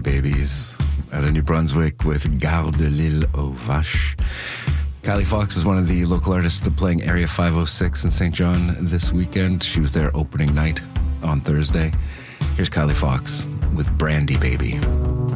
Babies out of New Brunswick with Gare de l'Île aux Vaches. Kylie Fox is one of the local artists playing Area 506 in St. John this weekend. She was there opening night on Thursday. Here's Kylie Fox with Brandy Baby.